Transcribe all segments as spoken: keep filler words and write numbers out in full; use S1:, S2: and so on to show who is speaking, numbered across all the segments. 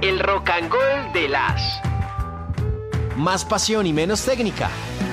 S1: El Rock and Gold de las...
S2: Más pasión y menos técnica.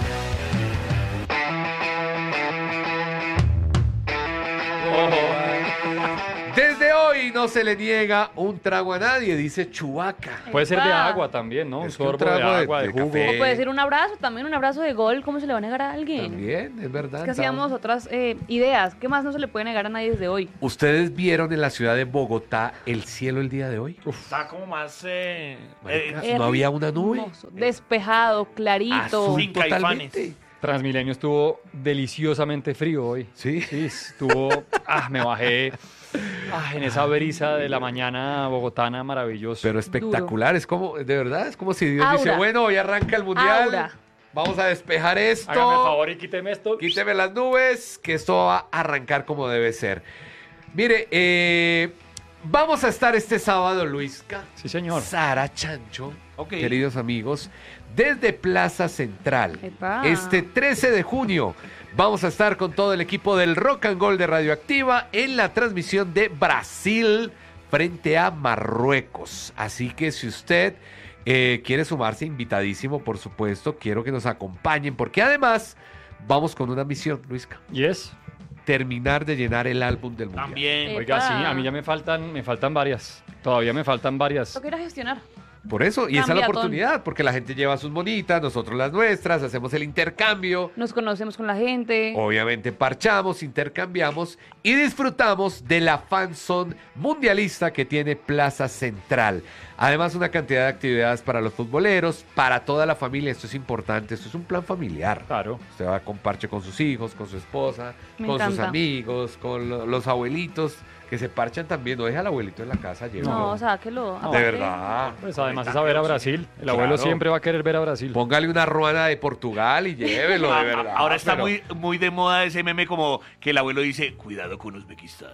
S3: Desde hoy no se le niega un trago a nadie, dice Chubaca.
S4: Puede ser de agua también, ¿no? Un
S3: Es que un
S4: sorbo de
S3: trago de-
S4: agua, de,
S3: de
S4: jugo.
S3: café.
S5: O puede ser un abrazo, también un abrazo de gol. ¿Cómo se le va a negar a alguien?
S3: También, es verdad.
S5: Es que hacíamos otras eh, ideas. ¿Qué más no se le puede negar a nadie desde hoy?
S3: ¿Ustedes vieron en la ciudad de Bogotá el cielo el día de hoy?
S6: Está como más... Eh,
S3: Marica,
S6: eh,
S3: no había una nube.
S5: Hermoso, despejado, clarito.
S3: Azul
S6: Sin caifanes.
S3: totalmente.
S4: Transmilenio estuvo deliciosamente frío hoy.
S3: Sí.
S4: Sí, estuvo... Ah, me bajé ah, en esa brisa de la mañana bogotana maravilloso.
S3: Pero espectacular, es como, de verdad, es como si Dios dice,
S5: Aura.
S3: bueno, hoy arranca el mundial,
S5: Aura.
S3: vamos a despejar esto.
S4: Hágame el favor y quíteme esto.
S3: Quíteme las nubes, que esto va a arrancar como debe ser. Mire, eh, vamos a estar este sábado, Luisca.
S4: Sí, señor.
S3: Sara Chancho,
S6: Ok.
S3: queridos amigos, desde Plaza Central.
S5: Epa.
S3: Este trece de junio vamos a estar con todo el equipo del Rock and Gold de Radioactiva en la transmisión de Brasil frente a Marruecos. Así que si usted eh, quiere sumarse, invitadísimo, por supuesto, quiero que nos acompañen, porque además vamos con una misión, Luisca.
S4: Yes.
S3: Terminar de llenar el álbum del mundial.
S6: También.
S5: Eh,
S4: Oiga,
S5: Epa.
S4: sí, a mí ya me faltan, me faltan varias. Todavía me faltan varias.
S5: Lo quiero gestionar.
S3: Por eso, y esa es la
S5: Cambiatón.
S3: oportunidad, porque la gente lleva sus monitas, nosotros las nuestras, hacemos el intercambio.
S5: Nos conocemos con la gente.
S3: Obviamente parchamos, intercambiamos y disfrutamos de la fanzone mundialista que tiene Plaza Central. Además, una cantidad de actividades para los futboleros, para toda la familia. Esto es importante, esto es un plan familiar.
S4: Claro.
S3: Usted va a comparche con sus hijos, con su esposa,
S5: Me
S3: con sus
S5: encanta.
S3: amigos, con lo- los abuelitos que se parchan también. No deja al abuelito en la casa, llévelo.
S5: No, sáquelo.
S3: de
S5: Aparte,
S3: verdad.
S4: Pues además es a ver a Brasil. El abuelo
S3: Claro.
S4: siempre va a querer ver a Brasil.
S3: Póngale una ruana de Portugal y llévelo, de verdad.
S6: Ahora está
S3: pero-
S6: muy, muy de moda ese meme como que el abuelo dice, cuidado con Uzbekistán.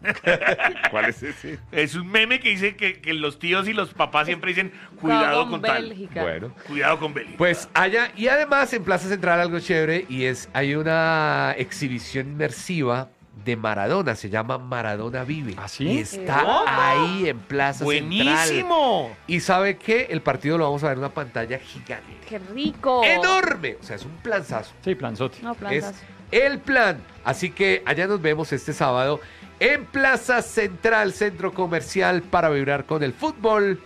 S3: ¿Cuál es ese?
S6: Es un meme que dice que, que los tíos y los papás siempre dicen, cuidado
S5: con
S6: con tal.
S5: Bélgica.
S3: Bueno.
S6: Cuidado con Bélgica.
S3: Pues allá, y además en Plaza Central algo chévere, y es, hay una exhibición inmersiva de Maradona, se llama Maradona Vive.
S4: ¿Ah, sí?
S3: Y está
S6: ¿Cómo?
S3: ahí en Plaza Central.
S6: ¡Buenísimo!
S3: Y ¿sabe qué? El partido lo vamos a ver en una pantalla gigante.
S5: ¡Qué rico!
S3: ¡Enorme! O sea, es un planzazo.
S4: Sí, planzote.
S5: No,
S3: Es
S5: plantas.
S3: el plan. Así que allá nos vemos este sábado en Plaza Central, centro comercial, para vibrar con el fútbol.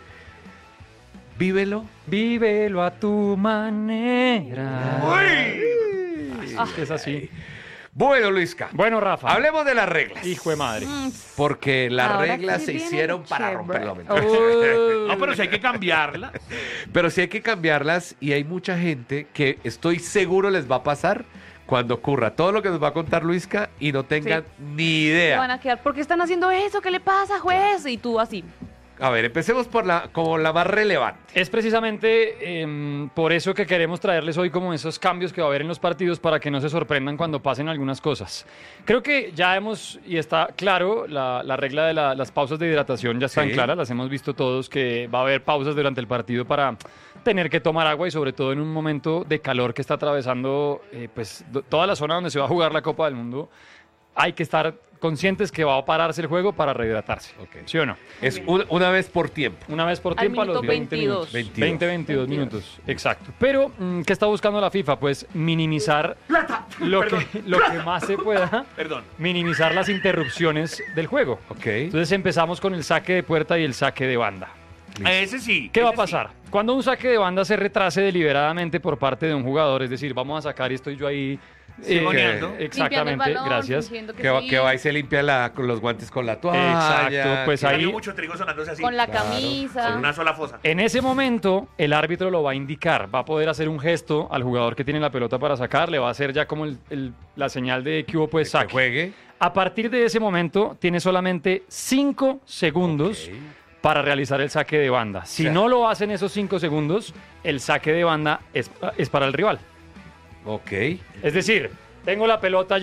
S3: Vívelo.
S4: Vívelo a tu manera.
S6: ¡Uy!
S4: Es que es así.
S3: Bueno, Luisca.
S4: Bueno, Rafa.
S3: Hablemos de las reglas.
S4: Hijo de madre.
S5: Mm,
S3: Porque las
S5: ahora
S3: reglas
S5: sí
S3: se
S5: viene
S3: hicieron para
S5: chévere.
S3: romperlo.
S5: Uh.
S6: No, pero si hay que cambiarla.
S3: Pero sí hay que cambiarlas y hay mucha gente que estoy seguro les va a pasar cuando ocurra todo lo que nos va a contar Luisca y no tengan ni
S5: Se
S3: idea.
S5: van a quedar. ¿Por qué están haciendo eso? ¿Qué le pasa, juez? Y tú así.
S3: A ver, empecemos por la como la más relevante.
S4: Es precisamente em, por eso que queremos traerles hoy como esos cambios que va a haber en los partidos para que no se sorprendan cuando pasen algunas cosas. Creo que ya hemos, y está claro, la, la regla de la- las pausas de hidratación ya están
S3: Sí.
S4: claras, las hemos visto todos, que va a haber pausas durante el partido para tener que tomar agua y sobre todo en un momento de calor que está atravesando eh, pues, do- toda la zona donde se va a jugar la Copa del Mundo. Hay que estar conscientes que va a pararse el juego para rehidratarse.
S3: Ok.
S4: ¿Sí o no?
S3: Es un- una vez por tiempo.
S4: Una vez por
S5: Al
S4: tiempo a los
S5: minuto
S4: veinte
S5: veintidós.
S4: minutos.
S3: veintidós.
S4: veinte, veintidós
S5: veintidós.
S4: minutos. Exacto. Pero, mm, ¿qué está buscando la FIFA? Pues minimizar lo que, lo que más se pueda.
S6: Perdón.
S4: Minimizar las interrupciones del juego.
S3: Ok.
S4: Entonces empezamos con el saque de puerta y el saque de banda.
S6: A ese sí.
S4: ¿Qué va a
S6: ese
S4: pasar? Cuando un saque de banda se retrase deliberadamente por parte de un jugador, es decir, vamos a sacar y estoy yo ahí.
S6: Simoneando.
S5: Limpiando el
S4: exactamente,
S5: balón,
S4: gracias.
S5: fingiendo que
S3: Que, va,
S5: sí,
S3: que va y se limpia la- con los guantes con la toalla.
S4: Exacto, pues
S6: sí.
S4: ahí-
S6: Salió mucho trigo sonándose así.
S5: Con la
S3: Claro.
S5: camisa.
S6: Con una sola fosa.
S4: En ese momento, el árbitro lo va a indicar, va a poder hacer un gesto al jugador que tiene la pelota para sacar, le va a hacer ya como el- el- la señal de que hubo pues
S3: Que
S4: saque.
S3: juegue.
S4: A partir de ese momento, tiene solamente cinco segundos
S3: Ok.
S4: para realizar el saque de banda. Si
S3: O sea-
S4: no lo hacen esos cinco segundos, el saque de banda es, es para el rival.
S3: Ok.
S4: Es decir, tengo la pelota yo,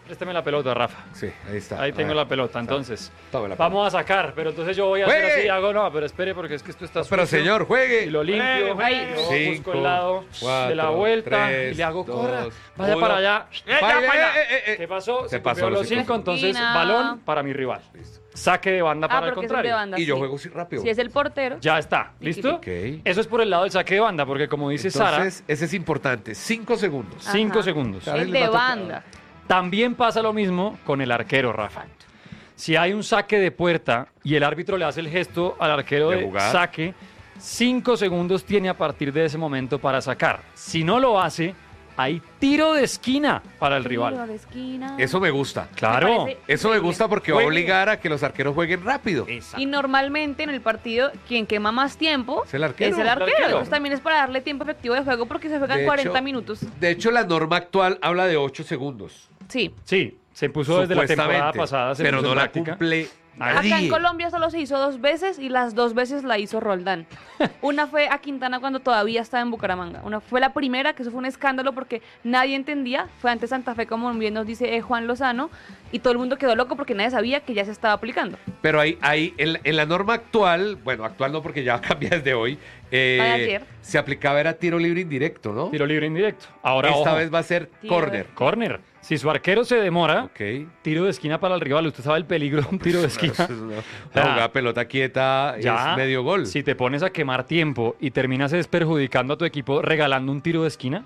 S4: Présteme la pelota, Rafa.
S3: Sí, ahí está.
S4: Ahí
S3: A
S4: tengo
S3: ver.
S4: la pelota. Entonces,
S3: Tome la
S4: vamos a sacar, pero entonces yo voy a hacer
S3: ¡Juegue!
S4: así. Hago, no, pero espere, porque es que esto está
S3: No, pero
S4: sucio.
S3: señor, juegue.
S4: Y lo limpio.
S6: Juegue,
S4: Yo
S3: juegue.
S4: busco el lado
S3: Cuatro,
S4: de la vuelta
S3: tres,
S4: y le hago,
S3: dos,
S4: corra. Vaya
S3: uno.
S4: para allá.
S6: Eh, ya,
S3: Vaya,
S6: para allá.
S3: eh, eh, eh.
S4: ¿Qué pasó?
S3: Se
S4: Se
S3: pasó
S4: cumplieron
S3: los
S4: los
S3: cinco
S4: cinco, entonces
S5: Esquina.
S4: balón para mi rival. Saque de banda
S5: Ah,
S4: para el
S5: porque es el de
S4: contrario.
S5: banda.
S3: Y yo
S5: sí.
S3: juego así rápido.
S5: Si es el portero.
S4: Ya está. ¿Listo?
S3: Ok.
S4: Eso es por el lado del saque de banda, porque como dice Sara,
S3: Entonces, ese es importante. Cinco segundos.
S4: cinco
S5: Ajá.
S4: segundos.
S3: Sara
S5: El
S3: les va
S5: de
S3: a tocar.
S5: banda.
S4: También pasa lo mismo con el arquero, Rafa. Si hay un saque de puerta y el árbitro le hace el gesto al arquero
S3: De
S4: de,
S3: jugar.
S4: saque, cinco segundos tiene a partir de ese momento para sacar. Si no lo hace, hay tiro de esquina para el
S5: Tiro
S4: rival.
S5: de esquina.
S3: Eso me gusta.
S4: Claro.
S5: Me parece
S3: Eso me
S5: increíble.
S3: gusta porque va a
S4: Juegue.
S3: obligar a que los arqueros jueguen rápido.
S6: Exacto.
S5: Y normalmente en el partido, quien quema más tiempo
S3: Es el arquero.
S5: Es el
S3: El
S5: arquero.
S4: arquero.
S5: Entonces también es para darle tiempo efectivo de juego porque se juegan
S3: De
S5: cuarenta
S3: hecho-
S5: minutos.
S3: De hecho, la norma actual habla de ocho segundos.
S5: Sí.
S4: Sí, se puso desde la temporada
S3: Supuestamente,
S4: pasada. Se
S3: pero
S4: puso
S3: no
S4: en
S3: la
S4: práctica.
S3: cumple
S5: Acá en
S3: nadie.
S5: Colombia solo se hizo dos veces y las dos veces la hizo Roldán. Una fue a Quintana cuando todavía estaba en Bucaramanga. Una fue la primera, que eso fue un escándalo porque nadie entendía. Fue ante Santa Fe, como bien nos dice eh, Juan Lozano, y todo el mundo quedó loco porque nadie sabía que ya se estaba aplicando.
S3: Pero ahí, ahí en, en la norma actual, bueno, actual no porque ya cambia desde hoy, eh,
S5: La de ayer.
S3: se aplicaba era tiro libre indirecto, ¿no?
S4: Tiro libre indirecto. Ahora,
S3: Esta
S4: ojo,
S3: vez va a ser
S5: Tiro
S3: corner.
S4: corner. Si su arquero se demora,
S3: Ok.
S4: tiro de esquina para el rival. Usted sabe el peligro de un tiro de esquina.
S3: Eso es una, una jugada pelota quieta
S4: Ya,
S3: es medio gol.
S4: Si te pones a quemar tiempo y terminas es perjudicando a tu equipo regalando un tiro de esquina,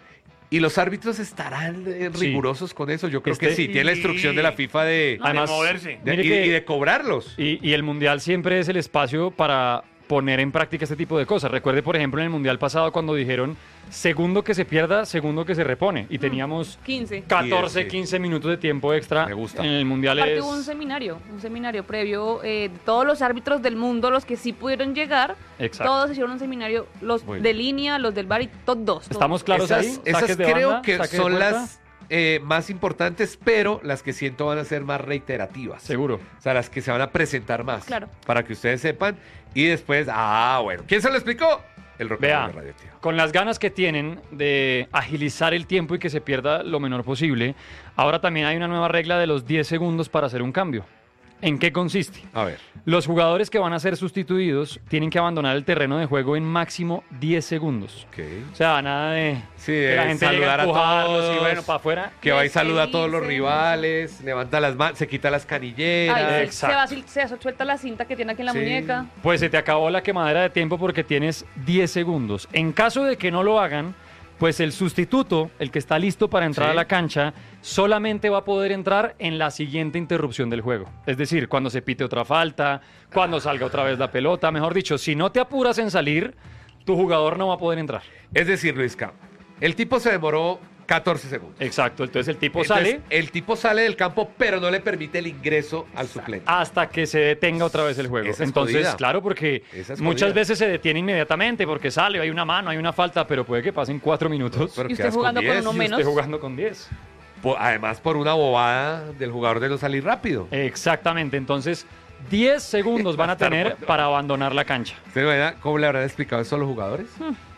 S3: ¿Y los árbitros estarán eh,
S4: Sí.
S3: rigurosos con eso? Yo creo
S4: Este-
S3: que sí. Tiene la instrucción de la FIFA de,
S4: Además,
S6: de moverse.
S3: de-
S4: mire
S3: y,
S4: que-
S3: y de cobrarlos.
S4: y, y el Mundial siempre es el espacio para poner en práctica este tipo de cosas. Recuerde, por ejemplo, en el Mundial pasado cuando dijeron segundo que se pierda, segundo que se repone. Y teníamos
S5: quince.
S4: catorce,
S3: Sí, sí.
S4: quince minutos de tiempo extra
S3: Me gusta.
S4: en el Mundial.
S5: Aparte
S4: Es...
S5: hubo un seminario, un seminario previo eh, de todos los árbitros del mundo, los que sí pudieron llegar.
S4: Exacto.
S5: Todos hicieron un seminario, los
S3: Muy
S5: de
S3: bien.
S5: línea, los del bar y todos.
S4: ¿Estamos claros
S3: esas
S4: ahí?
S3: esas
S4: Saques de
S3: creo
S4: banda,
S3: que
S4: saque de
S3: son
S4: puerta.
S3: las eh, más importantes, pero las que siento van a ser más reiterativas.
S4: Seguro.
S3: O sea, las que se van a presentar más.
S5: Claro.
S3: Para que ustedes sepan. Y después, ah, bueno. ¿Quién se lo explicó? El Rock
S4: Vea,
S3: and Roll Radioactivo.
S4: con las ganas que tienen de agilizar el tiempo y que se pierda lo menor posible, ahora también hay una nueva regla de los diez segundos para hacer un cambio. ¿En qué consiste?
S3: A ver.
S4: Los jugadores que van a ser sustituidos tienen que abandonar el terreno de juego en máximo diez segundos.
S3: Ok.
S4: O sea, nada de
S3: Sí,
S4: que
S3: de
S4: la gente llegue
S3: saludar a
S4: empujarlos y
S3: todos.
S4: bueno, para afuera.
S3: Que va y
S5: Les
S3: saluda a todos los
S5: dicen,
S3: rivales, levanta las manos, se quita las canilleras.
S5: Ay, sí,
S4: Exacto.
S5: se, va, se, se suelta la cinta que tiene aquí en la
S3: Sí.
S5: muñeca.
S4: Pues se te acabó la quemadera de tiempo porque tienes diez segundos. En caso de que no lo hagan, pues el sustituto, el que está listo para entrar
S3: Sí.
S4: a la cancha, solamente va a poder entrar en la siguiente interrupción del juego. Es decir, cuando se pite otra falta, cuando salga otra vez la pelota. Mejor dicho, si no te apuras en salir, tu jugador no va a poder entrar.
S3: Es decir, Luisca, el tipo se demoró catorce segundos.
S4: Exacto, entonces el tipo
S3: Entonces,
S4: sale
S3: el tipo sale del campo, pero no le permite el ingreso al suplente.
S4: hasta que se detenga otra vez el juego.
S3: Esa es
S4: Entonces,
S3: jodida.
S4: claro, porque
S3: Esa es
S4: muchas
S3: jodida.
S4: veces se detiene inmediatamente porque sale, hay una mano, hay una falta, pero puede que pasen cuatro minutos
S3: Pero
S5: Y usted
S3: quedas
S5: jugando con
S3: diez.
S5: uno
S4: y
S5: menos.
S4: esté jugando con diez.
S3: Po- Además, por una bobada del jugador de no salir rápido.
S4: Exactamente, entonces diez segundos van a tener para abandonar la cancha.
S3: ¿Usted no ve cómo le habrán explicado eso a los jugadores?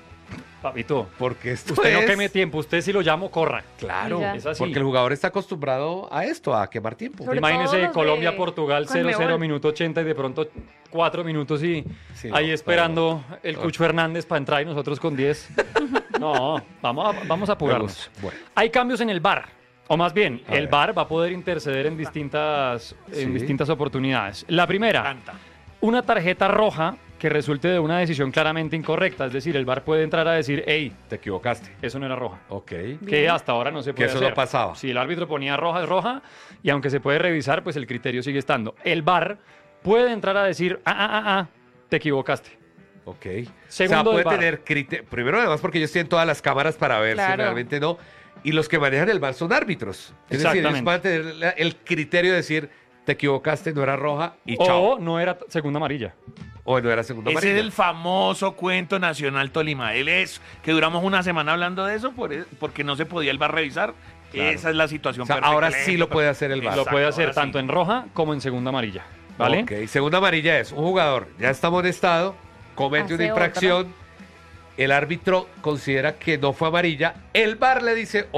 S4: Papito,
S3: Porque esto
S4: usted no
S3: es-
S4: queme tiempo, usted si lo llamo, corra.
S3: Claro,
S5: Y ya.
S4: Es así.
S3: porque el jugador está acostumbrado a esto, a quemar tiempo.
S5: Sobre todo
S4: Imagínese
S5: los de
S4: Colombia-Portugal cero cero,
S5: Conmebol.
S4: minuto ochenta y de pronto cuatro minutos y
S3: Sí,
S4: ahí
S3: no,
S4: esperando el
S3: no.
S4: Cucho Hernández para entrar y nosotros con diez. No, vamos a, vamos a apurarnos.
S3: Bueno,
S4: Hay cambios en el V A R, o más bien,
S3: A
S4: el
S3: ver.
S4: V A R va a poder interceder en distintas, en
S3: Sí.
S4: distintas oportunidades. La primera,
S6: Canta.
S4: una tarjeta roja que resulte de una decisión claramente incorrecta, es decir, el V A R puede entrar a decir, hey,
S3: te equivocaste.
S4: eso no era roja.
S3: Ok.
S4: Que hasta ahora no se puede
S3: eso
S4: hacer.
S3: no pasaba.
S4: Si el árbitro ponía roja, es roja, y aunque se puede revisar, pues el criterio sigue estando. El V A R puede entrar a decir, ah, ah, ah, ah, te equivocaste.
S3: Ok.
S4: Segundo
S3: o sea,
S4: del
S3: puede
S4: V A R.
S3: tener criterio. Primero, además, porque ellos tienen todas las cámaras para ver si
S5: Claro.
S3: realmente no. Y los que manejan el V A R son árbitros. Es decir, ellos
S4: Exactamente.
S3: van a tener la- el criterio de decir, te equivocaste, no era roja y chao.
S4: O no era t- segunda amarilla.
S3: O no era segunda
S6: Ese
S3: amarilla.
S6: es el famoso cuento nacional Tolima. Él es que duramos una semana hablando de eso por- porque no se podía el V A R revisar.
S3: Claro.
S6: Esa es la situación
S3: O sea,
S6: perfecta.
S3: ahora sí lo puede hacer el V A R.
S4: Lo
S6: Exacto,
S4: puede hacer
S6: ahora sí.
S4: tanto en roja como en segunda amarilla. ¿Vale?
S3: Ok, segunda amarilla es un jugador, ya está amonestado, comete una
S5: Hace
S3: infracción, el árbitro considera que no fue amarilla, el V A R le dice, ojo,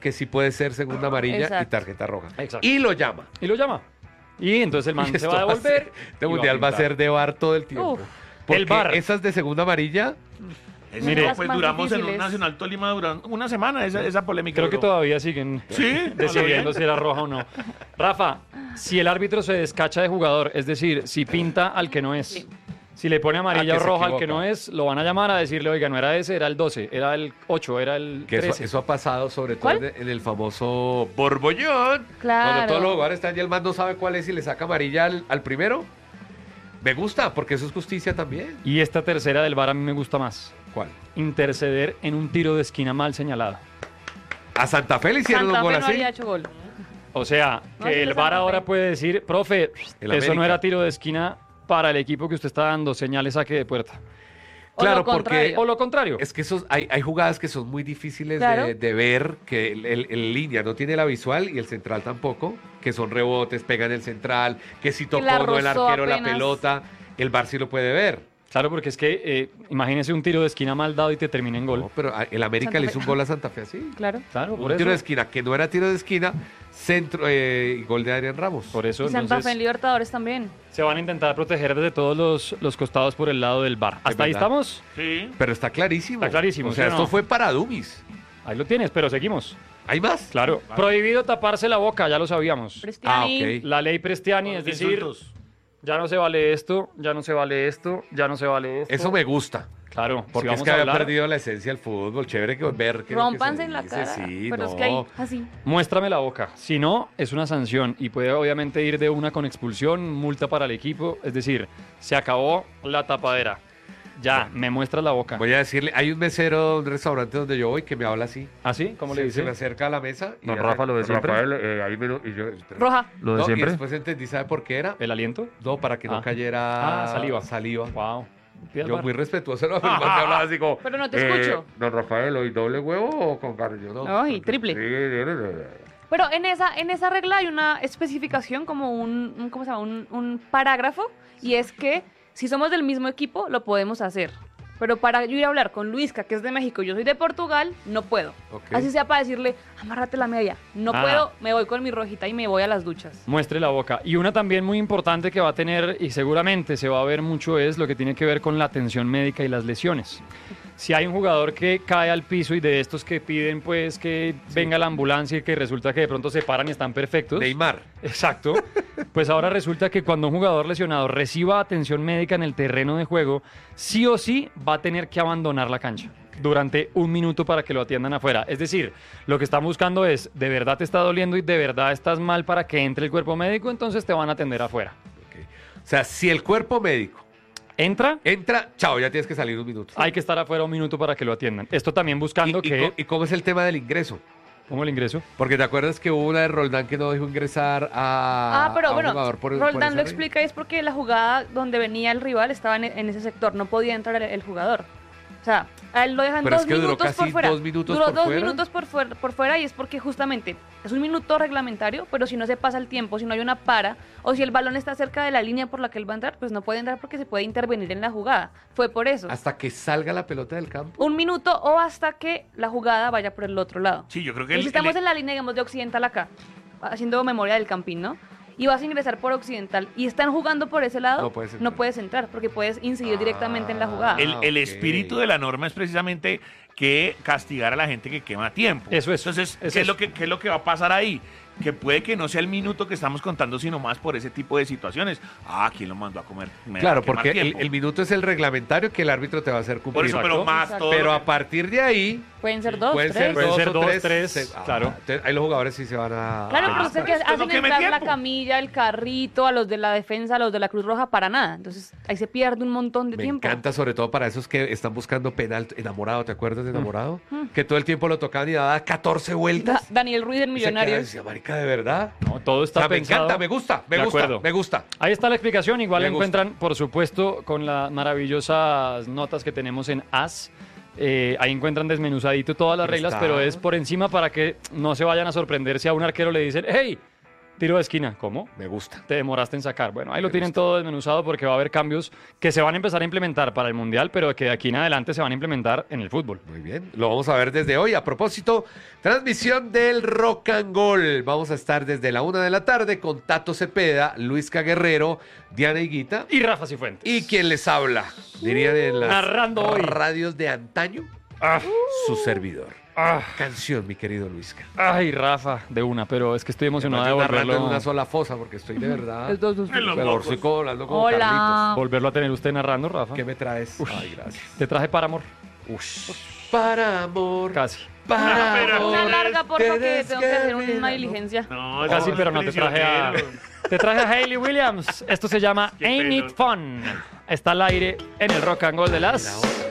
S3: que sí puede ser segunda amarilla
S5: Exacto.
S3: y tarjeta roja.
S4: Exacto.
S3: Y lo llama.
S4: Y lo llama. Y entonces el man
S3: Y
S4: se
S3: esto
S4: va a
S3: va a
S4: devolver.
S3: ser- Este mundial va a ser de V A R todo el tiempo.
S5: Uf.
S3: Porque
S4: El V A R.
S3: esas de segunda amarilla,
S6: Ese
S4: Mire.
S6: no,
S5: Las
S6: pues
S5: más
S6: duramos en un
S5: difíciles.
S6: Nacional Tolima durante una semana esa, esa polémica.
S4: Creo que
S6: duró.
S4: todavía siguen
S6: Sí,
S4: decidiendo si era roja o no. Rafa, si el árbitro se descacha de jugador, es decir, si pinta al que no es,
S5: Sí.
S4: si le pone amarilla
S3: Ah,
S4: o
S3: que se
S4: roja al que
S3: equivoca.
S4: no es, lo van a llamar a decirle, oiga, no era ese, era el doce, era el ocho, era el
S3: que eso,
S4: trece.
S3: eso ha pasado sobre todo
S5: ¿Cuál?
S3: en, en el famoso Borbollón.
S5: Claro.
S3: Cuando todos los jugadores están y el man no sabe cuál es y le saca amarilla al, al primero. Me gusta, porque eso es justicia también.
S4: Y esta tercera del V A R a mí me gusta más.
S3: ¿Cuál?
S4: Interceder en un tiro de esquina mal señalado.
S3: A Santa Fe le hicieron
S5: Santa
S3: un gol
S5: Fe no
S3: así.
S5: había hecho gol.
S4: O sea,
S5: No,
S4: que
S5: sí,
S4: el
S5: de
S4: V A R
S5: Santa
S4: ahora
S5: Fe.
S4: puede decir, profe,
S3: El
S4: eso no
S3: América.
S4: era tiro de esquina para el equipo que usted está dando, señales saque de puerta.
S5: O
S3: Claro,
S5: lo
S3: porque
S5: contrario.
S4: O lo contrario.
S3: es que esos, hay, hay jugadas que son muy difíciles
S5: Claro.
S3: de, de ver, que el, el- el línea no tiene la visual y el central tampoco, que son rebotes, pegan el central, que si tocó
S5: la
S3: o no el
S5: rozó
S3: arquero la
S5: apenas.
S3: pelota, el V A R sí lo puede ver.
S4: Claro, porque es que eh, imagínese un tiro de esquina mal dado y te termina en gol.
S3: No, pero a- el América
S5: Santa
S3: le
S5: Fe.
S3: hizo un gol a Santa Fe así.
S5: Claro.
S4: Claro, por
S3: Un
S4: eso.
S3: tiro de esquina, que no era tiro de esquina, centro eh, y gol de Adrián Ramos.
S4: Por eso,
S5: Y Santa
S4: entonces,
S5: Fe en Libertadores también.
S4: se van a intentar proteger desde todos los, los costados por el lado del V A R. ¿Hasta ahí
S3: verdad.
S4: estamos?
S6: Sí.
S3: Pero está clarísimo.
S4: Está clarísimo,
S3: O sea,
S4: ¿sí o
S3: esto
S4: no?
S3: fue para Dummies.
S4: Ahí lo tienes, pero seguimos.
S3: ¿Hay más?
S4: Claro. Prohibido taparse la boca, ya lo sabíamos.
S5: Prestiani.
S3: Ah, ok.
S4: La ley Prestiani, es decir,
S6: Insultos.
S4: ya no se vale esto, ya no se vale esto, ya no se vale esto.
S3: Eso me gusta.
S4: Claro,
S3: Porque
S4: si
S3: es
S4: vamos
S3: que
S4: a
S3: había
S4: hablar,
S3: perdido la esencia del fútbol. Chévere que ver que
S5: Rómpanse
S3: que se
S5: en la
S3: dice,
S5: cara.
S3: sí,
S5: pero
S3: no.
S5: es que ahí, así.
S4: muéstrame la boca. Si no, es una sanción y puede obviamente ir de una con expulsión, multa para el equipo. Es decir, se acabó la tapadera. Ya, me muestras la boca.
S3: Voy a decirle, hay un mesero de un restaurante donde yo voy que me habla así.
S4: ¿Ah, sí? ¿Cómo le
S3: Se-
S4: dice?
S3: Se me acerca a la mesa. y
S4: Don
S3: hace,
S4: Rafa, ¿lo de siempre?
S3: Rafael, eh, ahí me lo- y yo,
S5: Roja.
S4: ¿Lo de
S3: No,
S4: siempre?
S3: Y después entendí, ¿sabe por qué era?
S4: ¿El aliento?
S3: No, para que no
S4: Ah.
S3: cayera
S4: Ah, saliva.
S3: saliva.
S4: Wow. Pide al
S3: Yo
S4: bar.
S3: muy respetuoso, ¿no? Pero el man me hablaba así como...
S5: Pero no te
S3: eh,
S5: escucho.
S3: Don Rafael, ¿hoy doble huevo o con carne? Yo no.
S5: Ay, triple.
S3: Sí, dile, dile.
S5: Pero en esa, en esa regla hay una especificación, como un, un- ¿cómo se llama? Un, un parágrafo, y es que si somos del mismo equipo, lo podemos hacer. Pero para yo ir a hablar con Luisca, que es de México, y yo soy de Portugal, no puedo.
S3: Ok.
S5: Así sea para decirle, amárrate la media. No
S4: Ah.
S5: puedo, me voy con mi rojita y me voy a las duchas.
S4: Muestre la boca. Y una también muy importante que va a tener, y seguramente se va a ver mucho, es lo que tiene que ver con la atención médica y las lesiones. Si hay un jugador que cae al piso y de estos que piden pues que venga la ambulancia y que resulta que de pronto se paran y están perfectos.
S3: Neymar.
S4: Exacto. Pues ahora resulta que cuando un jugador lesionado reciba atención médica en el terreno de juego, sí o sí va a tener que abandonar la cancha durante un minuto para que lo atiendan afuera. Es decir, lo que están buscando es, de verdad te está doliendo y de verdad estás mal para que entre el cuerpo médico, entonces te van a atender afuera.
S3: Ok. O sea, si el cuerpo médico
S4: Entra,
S3: entra, chao, ya tienes que salir un minuto.
S4: hay que estar afuera un minuto para que lo atiendan. Esto también
S3: ¿Y,
S4: buscando
S3: y
S4: que...
S3: co- ¿Y cómo es el tema del ingreso?
S4: ¿Cómo el ingreso?
S3: Porque te acuerdas que hubo una de Roldán que no dejó ingresar a,
S5: Ah, pero
S3: a un
S5: bueno,
S3: jugador por, por
S5: Roldán
S3: esa
S5: lo
S3: regla?
S5: explica y es porque la jugada donde venía el rival estaba en, en ese sector, no podía entrar el, el jugador. O sea, a él lo dejan
S3: Pero
S5: dos
S3: es que duró
S5: minutos
S3: casi
S5: por fuera.
S3: dos minutos
S5: Duró
S3: por
S5: dos
S3: fuera.
S5: minutos por fuera, por fuera y es porque justamente es un minuto reglamentario, pero si no se pasa el tiempo, si no hay una para, o si el balón está cerca de la línea por la que él va a entrar, pues no puede entrar porque se puede intervenir en la jugada. Fue por eso.
S3: Hasta que salga la pelota del campo.
S5: Un minuto o hasta que la jugada vaya por el otro lado.
S6: Sí, yo creo que
S5: Entonces,
S6: el-
S5: estamos
S6: el-
S5: en la línea, digamos, de occidental acá, haciendo memoria del campín, ¿no? Y vas a ingresar por occidental y están jugando por ese lado,
S3: No puedes entrar.
S5: no puedes entrar porque puedes incidir directamente en la jugada.
S6: El, el
S3: ok.
S6: espíritu de la norma es precisamente que castigar a la gente que quema tiempo.
S4: Eso es,
S6: Entonces,
S4: es
S6: ¿qué,
S4: eso.
S6: Es lo que, ¿qué es lo que va a pasar ahí? Que puede que no sea el minuto que estamos contando, sino más por ese tipo de situaciones. Ah, ¿quién lo mandó a comer? Me va a
S3: Claro,
S6: quemar
S3: porque el,
S6: tiempo.
S3: el minuto es el reglamentario que el árbitro te va a hacer cumplir.
S6: Por eso, pero
S3: Exacto.
S6: más
S5: Exacto.
S6: todo.
S3: Pero
S6: lo
S3: a
S6: que-
S3: partir de ahí,
S5: Pueden ser dos,
S3: pueden
S5: tres.
S3: ser
S4: Pueden
S3: dos
S4: ser
S3: o
S4: dos,
S3: tres.
S4: tres,
S3: se- ah,
S4: claro.
S3: entonces ahí los jugadores sí se van a...
S5: Claro,
S3: a-
S5: pero usted que
S6: pues, pues no
S5: hacen
S6: queme
S5: entrar la
S6: tiempo.
S5: camilla, el carrito, a los de la defensa, a los de la Cruz Roja, para nada. Entonces ahí se pierde un montón de
S3: Me
S5: tiempo.
S3: encanta sobre todo para esos que están buscando penal enamorado, ¿te acuerdas de enamorado? Que todo el tiempo lo tocaban y daba catorce
S5: Da-
S3: vueltas.
S5: Daniel Ruiz del
S3: Y se quedaba y
S5: Millonarios.
S3: decía, marica, ¿de verdad?
S4: No, todo
S3: O
S4: está
S3: sea, me
S4: pensado.
S3: encanta, me gusta, me
S4: De
S3: gusta,
S4: acuerdo.
S3: me gusta.
S4: Ahí está la explicación. Igual
S3: Me
S4: la encuentran, por supuesto, con las maravillosas notas que tenemos en As. Eh, ahí encuentran desmenuzadito todas las
S3: Pero
S4: reglas,
S3: está.
S4: pero es por encima para que no se vayan a sorprender si a un arquero le dicen, hey, Tiro de esquina, ¿cómo?
S3: Me gusta.
S4: Te demoraste en sacar. Bueno, ahí lo
S3: Me
S4: tienen
S3: gusta.
S4: todo desmenuzado porque va a haber cambios que se van a empezar a implementar para el Mundial, pero que de aquí en adelante se van a implementar en el fútbol.
S3: Muy bien, lo vamos a ver desde hoy. A propósito, transmisión del Rock and Gold. Vamos a estar desde la una de la tarde con Tato Cepeda, Luisca Guerrero, Diana Higuita
S4: Y Rafa Cifuentes.
S3: y quien les habla, diría de las
S4: Narrando hoy.
S3: radios de antaño,
S4: Ah,
S3: su servidor.
S4: ah,
S3: Canción, mi querido Luisca.
S4: ay, Rafa, de una, pero es que estoy emocionado de
S3: Además, yo narrando en
S4: volverlo,
S3: una sola fosa porque estoy de verdad.
S5: Es dos, dos, dos.
S6: En los
S3: Pero
S6: mocos.
S3: estoy como hablando con
S5: Hola.
S4: volverlo a tener usted narrando, Rafa.
S3: ¿Qué me traes? Ay, gracias.
S4: Te traje para amor.
S3: Ush. Para amor.
S4: Casi.
S3: Para
S6: Pero-
S3: amor.
S5: Una larga, porfa,
S3: te
S5: que tengo que hacer una
S3: desgarra.
S5: diligencia.
S6: No,
S4: Casi,
S6: somos
S4: pero no te traje a...
S6: prisioneros.
S4: Te traje a Hayley Williams. Esto se llama
S6: Qué
S4: Ain't It
S6: pelota.
S4: Fun. Está al aire en el Rock and Roll de las...
S3: Mira,